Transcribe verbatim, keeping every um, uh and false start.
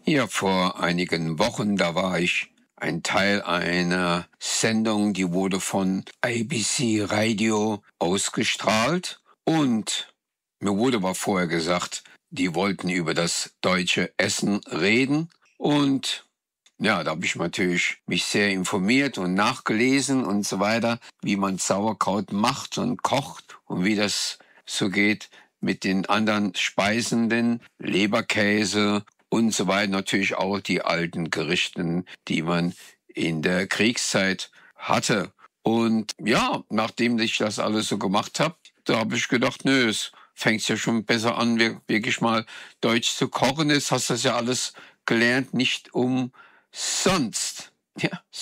Ja, vor einigen Wochen, da war ich ein Teil einer Sendung, die wurde von A B C Radio ausgestrahlt und mir wurde aber vorher gesagt, die wollten über das deutsche Essen reden und ja, da habe ich natürlich mich sehr informiert und nachgelesen und so weiter, wie man Sauerkraut macht und kocht und wie das so geht mit den anderen Speisen, den Leberkäse und so weiter. Natürlich auch die alten Gerichten, die man in der Kriegszeit hatte. Und ja, nachdem ich das alles so gemacht habe, da habe ich gedacht, nö, es fängt ja schon besser an, wir- wirklich mal Deutsch zu kochen. Jetzt hast du das ja alles gelernt, nicht umsonst. Ja,